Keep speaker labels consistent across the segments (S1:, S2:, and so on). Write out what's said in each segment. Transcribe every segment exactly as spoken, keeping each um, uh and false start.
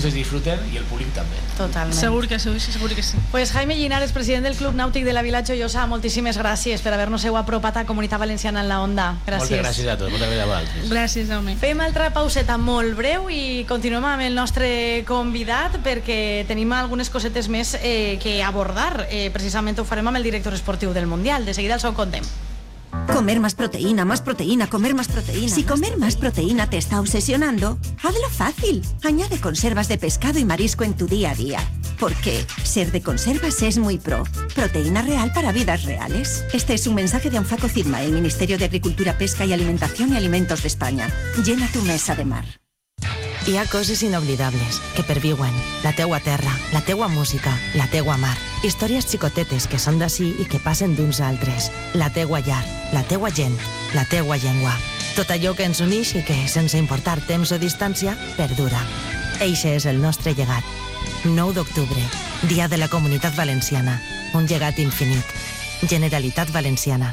S1: ciclistes disfruten i el públic també.
S2: Totalment.
S3: Segur que sí, segur que sí.
S2: Pues Jaime Linares, president del Club Nàutic de la Vila Joiosa, moltíssimes gràcies per haver-nos-heu apropat a Comunitat Valenciana en la Onda. Gràcies.
S1: Moltes gràcies a tots, moltes gràcies a vosaltres.
S3: Gràcies, home.
S2: Fem altra pauseta molt breu i continuem amb el nostre convidat perquè tenim algunes cosetes més eh, que abordar. Eh, precisament ho farem amb el director esportiu del Mundial. De seguida els ho contem.
S4: Comer más proteína, más proteína, comer más proteína. Si comer más proteína te está obsesionando, hazlo fácil. Añade conservas de pescado y marisco en tu día a día. Porque ser de conservas es muy pro. Proteína real para vidas reales. Este es un mensaje de Anfaco Firma, el Ministerio de Agricultura, Pesca y Alimentación y Alimentos de España. Llena tu mesa de mar.
S5: Hi ha coses inoblidables que perviuen. La teua terra, la teua música, la teua mar. Històries xicotetes que són d'ací i que passen d'uns a altres. La teua llar, la teua gent, la teua llengua. Tot allò que ens uneix i que, sense importar temps o distància, perdura. Eixe és el nostre llegat. nou d'octubre, Dia de la Comunitat Valenciana. Un llegat infinit. Generalitat Valenciana.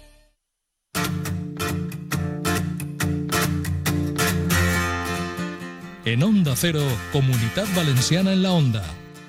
S6: En Onda Cero, Comunitat Valenciana en la Onda.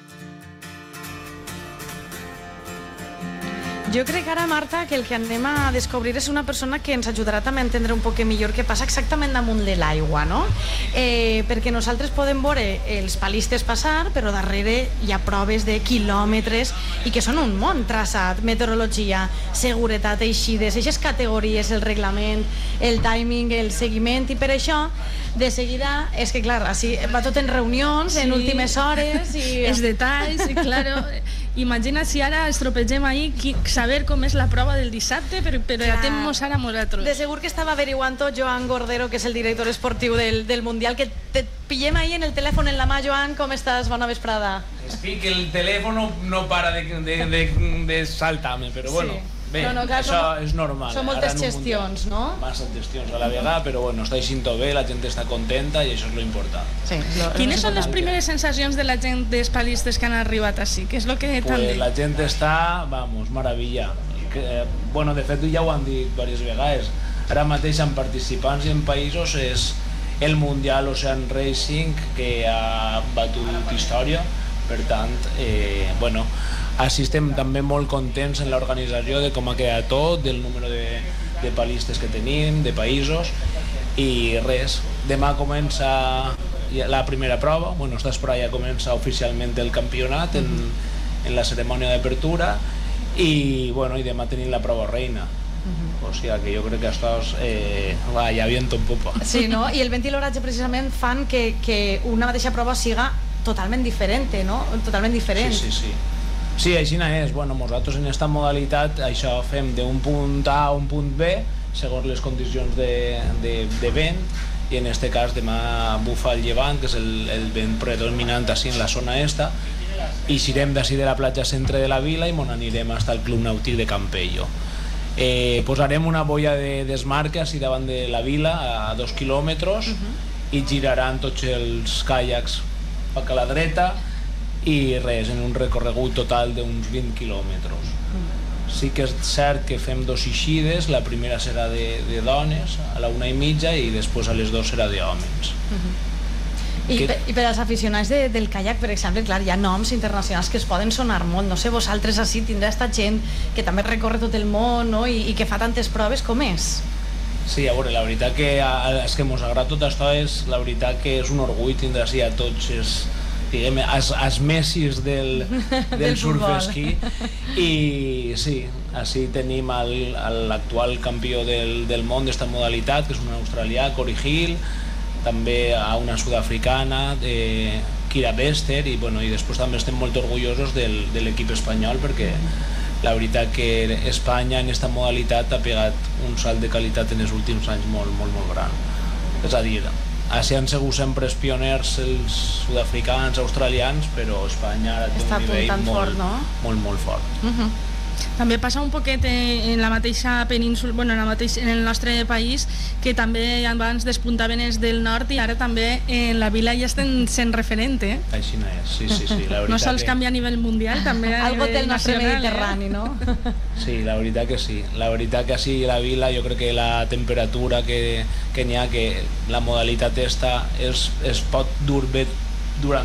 S2: Jo crec ara, Marta, que el que anem a descobrir és una persona que ens ajudarà també a entendre un poc millor què passa exactament damunt de l'aigua, no? Eh, perquè nosaltres podem veure els palistes passar, però darrere hi ha proves de quilòmetres i que són un món traçat, meteorologia, seguretat, eixides, eixes categories, el reglament, el timing, el seguiment, i per això, de seguida, és que, clar, així va tot en reunions, sí, en últimes hores i...
S3: Els detalls, i claro... Imagina si ara estropegem ahir saber com és la prova del dissabte, però, però atem-nos ara a nosaltres.
S2: De segur que estava averiguant-ho Joan Gordero, que és el director esportiu del, del Mundial, que te pillem ahir en el telèfon en la mà. Joan, com estàs? Bona vesprada.
S7: Estic, el telèfon no para de, de, de, de saltar-me, però bueno... Sí. Bé,
S2: no, no, clar,
S7: això
S2: som,
S7: és normal.
S2: Són moltes gestions, no?
S7: Massa gestions a la vegada, però bueno, està eixint tot bé, la gent està contenta i això és lo important.
S2: Sí, lo,
S3: Quines són les primeres sensacions de la gent dels palistes que han arribat així? Què és el que t'han dit?
S7: Pues la gent està, vamos, maravilla. Que, bueno, de fet ja ho han dit diverses vegades. Ara mateix en participants i en països és el Mundial Ocean Racing que ha batut història, per tant, eh, bueno, així estem també molt contents en l'organització de com ha quedat tot, del número de, de palistes que tenim, de països, i res, demà comença la primera prova, bueno, esta prova ja comença oficialment el campionat en, en la cerimònia d'apertura, i bueno, i demà tenim la prova reina. O sigui que jo crec que estàs eh, va, ja viento en popa.
S2: Sí, no? I el vent i l'oratge precisament fan que, que una mateixa prova siga totalment diferent, no? Totalment diferent.
S7: Sí, sí, sí. Sí, així és. Bueno, nosaltres en aquesta modalitat això fem d'un punt A a un punt B segons les condicions de, de, de vent, i en aquest cas demà bufa el llevant, que és el, el vent predominant així en la zona esta, i eixirem d'ací de la platja centre de la vila i mon anirem fins al Club Nàutic de Campello. Eh, posarem una boia de desmarque així davant de la vila a dos quilòmetres uh-huh. i giraran tots els caiacs cap a la dreta i res, en un recorregut total d'uns vint quilòmetres. Sí que és cert que fem dos eixides, la primera serà de, de dones a la una i mitja i després a les dues serà d'homes.
S2: Uh-huh. I, que... per, I per als aficionats de, del caiac, per exemple, clar, hi ha noms internacionals que es poden sonar molt. No sé, vosaltres així tindrà esta gent que també recorre tot el món, no? I, i que fa tantes proves, com és?
S7: Sí, a veure, la veritat que és que mos agrada tot això, és la veritat que és un orgull tindre així a tots els diguem, els, els messis del, del, del surf esquí, i sí, així tenim l'actual campió del, del món d'esta modalitat, que és un australià, Corey Hill, també a una sud-africana, eh, Kira Bester, i, bueno, i després també estem molt orgullosos del, de l'equip espanyol, perquè la veritat que Espanya en aquesta modalitat ha pegat un salt de qualitat en els últims anys molt, molt, molt gran. És a dir, així han sigut sempre els pioners els sud-africans, australians, però Espanya ara té un nivell molt,
S2: fort, no?
S7: molt, molt fort.
S2: Uh-huh.
S3: També passa un poquet en la mateixa península, bueno, en, la mateix, en el nostre país, que també abans despuntaven els del nord i ara també en la vila ja estan sent referent, eh?
S7: Així no és, sí, sí, sí. La
S3: no sols
S7: que...
S3: canvia a nivell mundial, també a
S2: Algo
S3: nivell
S2: del nostre
S3: nacional,
S2: mediterrani,
S3: eh?
S2: no?
S7: Sí, la veritat que sí. La veritat que sí, la vila, jo crec que la temperatura que, que n'hi ha, que la modalitat esta es, es pot dur bé durant